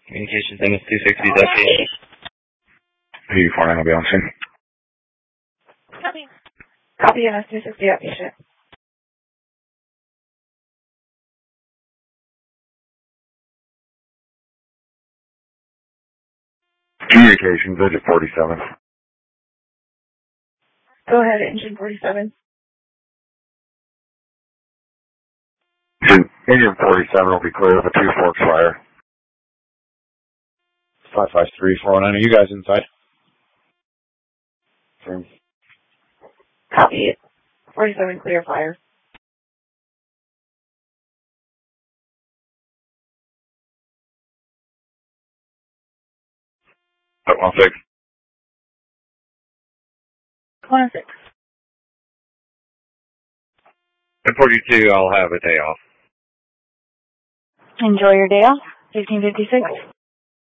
Communications MS-260 is updated. P49 will be on scene. Copy MS-260 outpatient. Communications, engine 47. Go ahead, engine 47. Engine 47 will be clear of a 2-forks fire. 553-419, are you guys inside? Firm. Copy. 47 clear fire. Up 16. 106. At 42, I'll have a day off. Enjoy your day off. 1556.